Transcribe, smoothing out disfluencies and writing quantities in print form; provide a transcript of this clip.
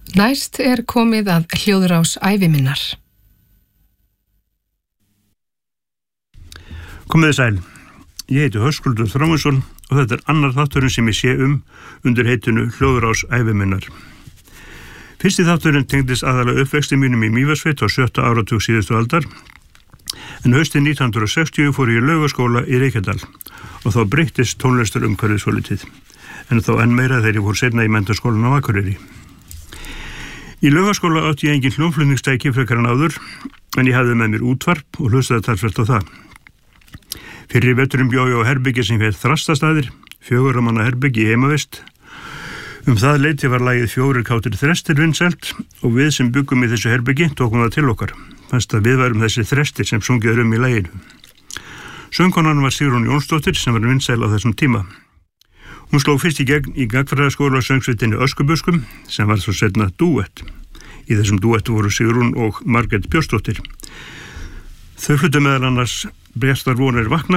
Næst komið að hljóðrás ævi minnar. Komiði sæl. Ég heiti Höskuldur Þráinsson og þetta annar þátturinn sem ég sé undir heitinu hljóðrás ævi minnar. Fyrsti þátturinn tengdist aðalega uppvexti mínum í Mývatnssveit á 7. áratug síðustu aldar, en haustið 1960 fór ég í Laugaskóla í Reykjadal og þá breyttist tónlistarumhverfið svolítið, en þá enn meira þegar ég fór seinna í menntaskólann á Akureyri. Í Laugaskóla átti ég engin hljómflutningstæki frekar en áður, en ég hafði með mér útvarp og hlustaði talsvert á það. Fyrir veturum bjó ég á herbyggi sem hét Þrastastaðir, 4 manna herbyggi í heimavist. Það leyti var lagið 4 kátir þrestir vinsælt og við sem byggum í þessu herbyggi tókum það til okkar. Fannst að við værum þessi þrestir sem sungið í laginu. Söngkonan var Sigrún Jónsdóttir sem var vinsæl á þessum tíma. Hún sló fyrst í gegn í gagnfræðaskóla söngsveitinni Öskubuskum sem var svo seinna dúett. Í þessum dúettu voru Sigrún og Margrét Björnsdóttir. Þau fluttu meðal annars Brestar vonir vakna